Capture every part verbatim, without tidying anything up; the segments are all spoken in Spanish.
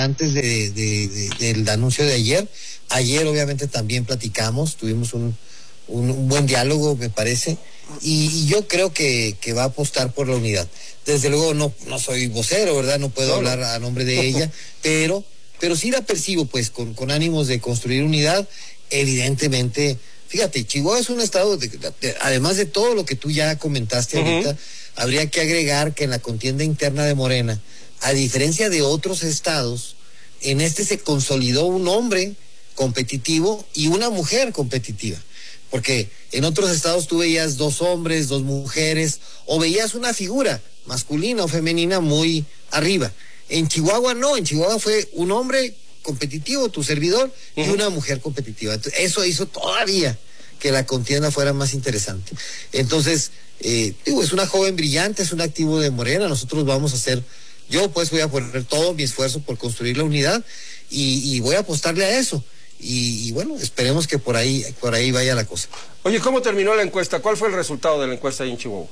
antes de, de, de, del anuncio de ayer. Ayer obviamente también platicamos, tuvimos un, un, un buen diálogo, me parece, y, y yo creo que, que va a apostar por la unidad. Desde luego no, no soy vocero, ¿verdad? No puedo no, hablar no. a nombre de ella, pero, pero sí la percibo pues con, con ánimos de construir unidad. Evidentemente, fíjate, Chihuahua es un estado, de, de, además de todo lo que tú ya comentaste uh-huh. ahorita, habría que agregar que en la contienda interna de Morena, a diferencia de otros estados, en este se consolidó un hombre competitivo y una mujer competitiva. Porque en otros estados tú veías dos hombres, dos mujeres, o veías una figura masculina o femenina muy arriba. En Chihuahua no, en Chihuahua fue un hombre competitivo, tu servidor, uh-huh. y una mujer competitiva. Entonces, eso hizo todavía que la contienda fuera más interesante. Entonces, eh, digo, es una joven brillante, es un activo de Morena, nosotros vamos a hacer, yo pues voy a poner todo mi esfuerzo por construir la unidad y, y voy a apostarle a eso. Y, y bueno, esperemos que por ahí, por ahí vaya la cosa. Oye, ¿cómo terminó la encuesta? ¿Cuál fue el resultado de la encuesta ahí en Chihuahua?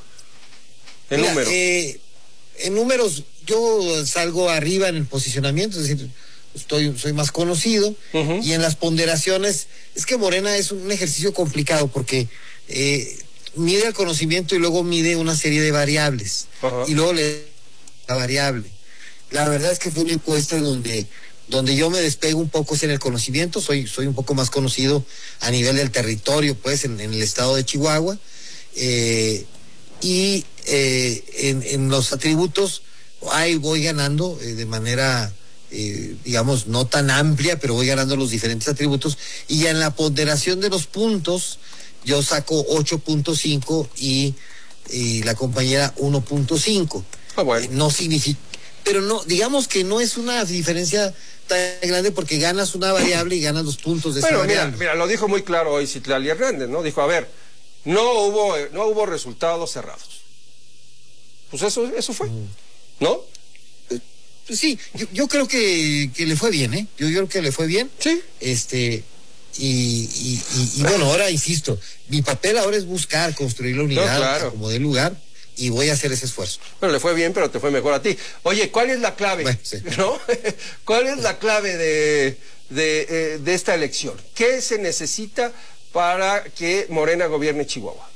En Mira, números. Eh, en números, yo salgo arriba en el posicionamiento, es decir, estoy, soy más conocido, uh-huh. y en las ponderaciones, es que Morena es un ejercicio complicado porque eh, mide el conocimiento y luego mide una serie de variables, uh-huh. y luego le la variable. La verdad es que fue una encuesta donde donde yo me despego un poco es en el conocimiento, soy, soy un poco más conocido a nivel del territorio, pues, en, en el estado de Chihuahua, eh, y eh, en, en los atributos, ahí voy ganando eh, de manera, eh, digamos, no tan amplia, pero voy ganando los diferentes atributos, y en la ponderación de los puntos, yo saco ocho punto cinco y, y la compañera uno punto cinco. Ah, bueno. eh, no significa, pero no, digamos que no es una diferencia tan grande porque ganas una variable y ganas los puntos de esa bueno, variable. Mira, mira, lo dijo muy claro hoy Citlali Hernández, ¿no? Dijo, a ver, no hubo, no hubo resultados cerrados. Pues eso, eso fue, ¿no? Eh, pues sí, yo, yo creo que, que le fue bien, ¿eh? Yo, yo creo que le fue bien. Sí. Este, y, y, y, y bueno, ahora insisto, mi papel ahora es buscar construir la unidad, no, claro. como de lugar. Y voy a hacer ese esfuerzo. Bueno, le fue bien, pero te fue mejor a ti. Oye, ¿cuál es la clave? Bueno, sí. ¿No? ¿Cuál es la clave de, de, eh, de esta elección? ¿Qué se necesita para que Morena gobierne Chihuahua?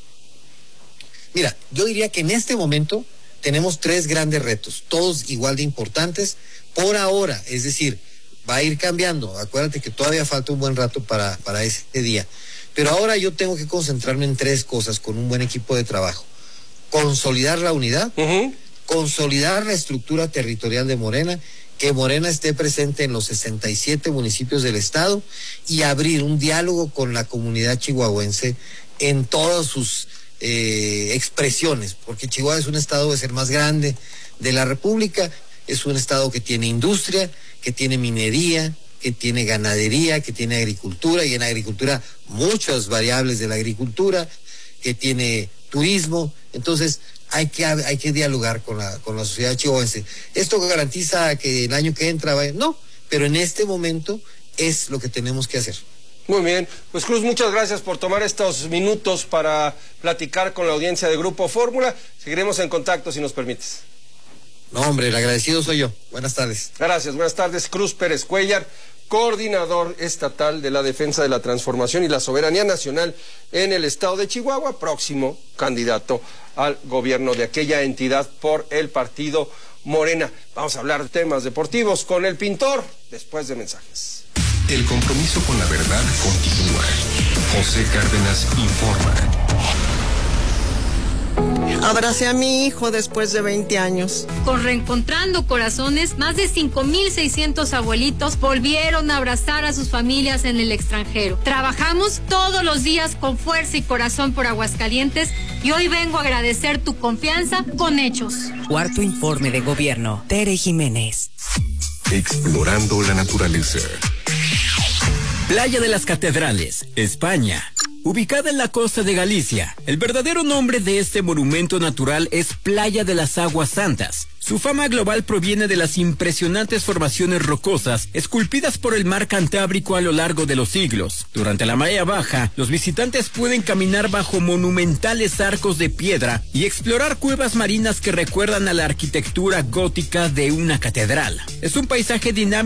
Mira, yo diría que en este momento tenemos tres grandes retos, todos igual de importantes por ahora, es decir, va a ir cambiando. Acuérdate que todavía falta un buen rato para, para ese día. Pero ahora yo tengo que concentrarme en tres cosas con un buen equipo de trabajo. Consolidar la unidad, uh-huh. consolidar la estructura territorial de Morena, que Morena esté presente en los sesenta y siete municipios del estado y abrir un diálogo con la comunidad chihuahuense en todas sus eh, expresiones, porque Chihuahua es un estado de ser más grande de la República, es un estado que tiene industria, que tiene minería, que tiene ganadería, que tiene agricultura, y en agricultura muchas variables de la agricultura, que tiene turismo. Entonces hay que hay que dialogar con la con la sociedad chihuahuense. ¿Esto garantiza que el año que entra vaya? No, pero en este momento es lo que tenemos que hacer. Muy bien, pues Cruz, muchas gracias por tomar estos minutos para platicar con la audiencia de Grupo Fórmula. Seguiremos en contacto si nos permites. No, hombre, el agradecido soy yo. Buenas tardes. Gracias, buenas tardes. Cruz Pérez Cuellar, coordinador estatal de la defensa de la transformación y la soberanía nacional en el estado de Chihuahua, próximo candidato al gobierno de aquella entidad por el partido Morena. Vamos a hablar de temas deportivos con el pintor después de mensajes. El compromiso con la verdad continúa. José Cárdenas informa. Abracé a mi hijo después de veinte años. Con Reencontrando Corazones, más de cinco mil seiscientos abuelitos volvieron a abrazar a sus familias en el extranjero. Trabajamos todos los días con fuerza y corazón por Aguascalientes y hoy vengo a agradecer tu confianza con hechos. Cuarto informe de gobierno. Tere Jiménez. Explorando la naturaleza. Playa de las Catedrales, España. Ubicada en la costa de Galicia, el verdadero nombre de este monumento natural es Playa de las Aguas Santas. Su fama global proviene de las impresionantes formaciones rocosas esculpidas por el mar Cantábrico a lo largo de los siglos. Durante la marea baja, los visitantes pueden caminar bajo monumentales arcos de piedra y explorar cuevas marinas que recuerdan a la arquitectura gótica de una catedral. Es un paisaje dinámico